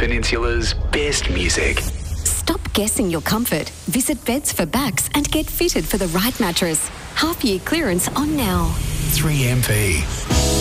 Peninsula's best music. Stop guessing your comfort. Visit Beds for Backs and get fitted for the right mattress. Half-year clearance on now. 3MP.